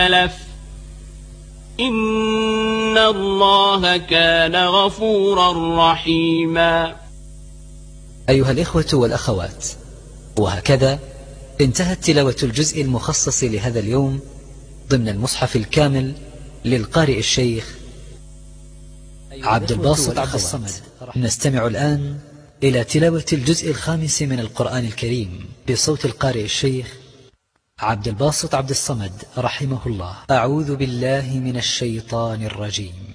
سلف إن الله كان غفورا رحيما. أيها الإخوة والأخوات، وهكذا انتهت تلاوة الجزء المخصص لهذا اليوم ضمن المصحف الكامل للقارئ الشيخ عبد الباسط عبد الصمد. نستمع الآن إلى تلاوة الجزء الخامس من القرآن الكريم بصوت القارئ الشيخ عبد الباسط عبد الصمد رحمه الله. أعوذ بالله من الشيطان الرجيم.